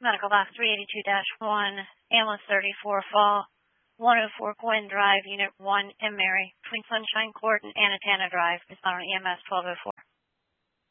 Medical box 382-1, ambulance 34 Fall, 104 Gwen Drive, Unit 1 in Mary, between Sunshine Court and Anatana Drive. Respond on EMS 1204.